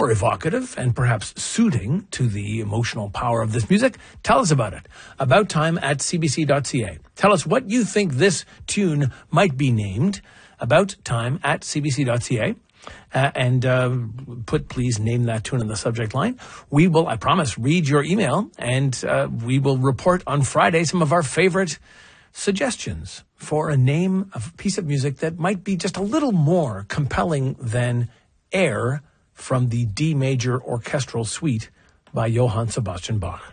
super evocative and perhaps suiting to the emotional power of this music, tell us about it. abouttime@cbc.ca. Tell us what you think this tune might be named. abouttime@cbc.ca. Please name that tune in the subject line. We will, I promise, read your email, and we will report on Friday some of our favorite suggestions for a name of a piece of music that might be just a little more compelling than Air from the D major orchestral suite by Johann Sebastian Bach.